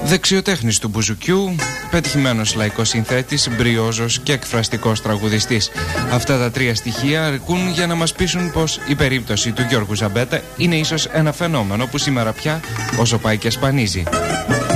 Δεξιοτέχνης του μπουζουκιού, πετυχημένος λαϊκός συνθέτης, μπριόζος και εκφραστικός τραγουδιστής. Αυτά τα τρία στοιχεία αρκούν για να μας πείσουν πως η περίπτωση του Γιώργου Ζαμπέτα είναι ίσως ένα φαινόμενο που σήμερα πια όσο πάει και σπανίζει.